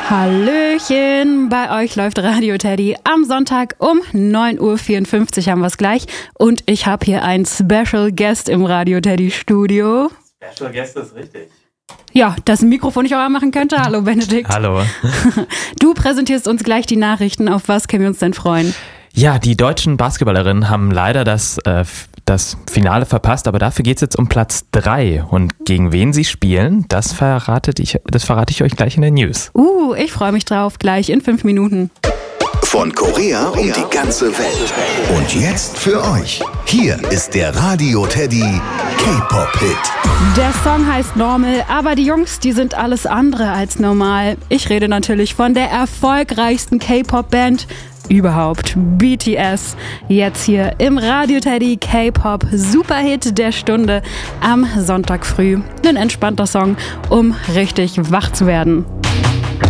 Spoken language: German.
Hallöchen, bei euch läuft Radio Teddy am Sonntag um 9.54 Uhr haben wir es gleich und ich habe hier einen Special Guest im Radio Teddy Studio. Special Guest ist richtig. Ja, das Mikrofon nicht auch anmachen könnte. Hallo Benedikt. Hallo. Du präsentierst uns gleich die Nachrichten. Auf was können wir uns denn freuen? Ja, die deutschen Basketballerinnen haben leider das Finale verpasst, aber dafür geht es jetzt um Platz 3. Und gegen wen sie spielen, das verrate ich euch gleich in den News. Ich freue mich drauf, gleich in 5 Minuten. Von Korea um die ganze Welt. Und jetzt für euch. Hier ist der Radio Teddy K-Pop-Hit. Der Song heißt Normal, aber die Jungs, die sind alles andere als normal. Ich rede natürlich von der erfolgreichsten K-Pop-Band überhaupt, BTS. Jetzt hier im Radio Teddy K-Pop Superhit der Stunde am Sonntag früh. Ein entspannter Song, um richtig wach zu werden.